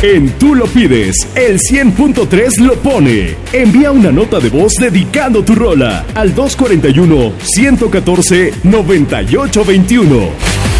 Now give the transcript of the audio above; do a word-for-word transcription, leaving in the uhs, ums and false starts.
En Tú lo pides, el cien punto tres lo pone. Envía una nota de voz dedicando tu rola al dos cuatro uno, uno uno cuatro, nueve ocho dos uno.